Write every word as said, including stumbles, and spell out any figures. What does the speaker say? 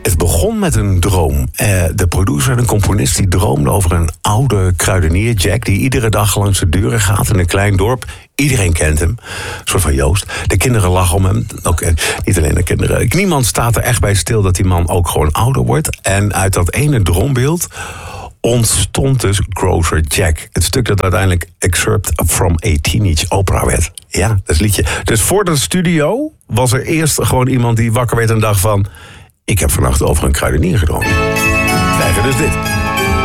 Het begon met een droom. Uh, de producer en componist die droomde over een oude kruidenier, Jack, die iedere dag langs de deuren gaat in een klein dorp. Iedereen kent hem. Een soort van Joost. De kinderen lachen om hem. Ook, uh, niet alleen de kinderen. Niemand staat er echt bij stil dat die man ook gewoon ouder wordt. En uit dat ene droombeeld ontstond dus Grocer Jack. Het stuk dat uiteindelijk Excerpt from a Teenage Opera werd. Ja, dat is het liedje. Dus voor de studio was er eerst gewoon iemand die wakker werd en dacht van... ik heb vannacht over een kruidenier gedroomd. Krijgen dus dit.